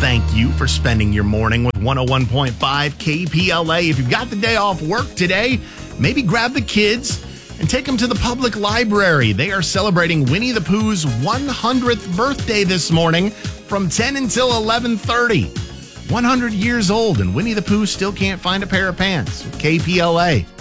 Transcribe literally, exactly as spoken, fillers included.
thank you for spending your morning with one oh one point five K P L A. If you've got the day off work today, maybe grab the kids and take them to the public library. They are celebrating Winnie the Pooh's one hundredth birthday this morning from ten until eleven thirty. one hundred years old, and Winnie the Pooh still can't find a pair of pants. K P L A.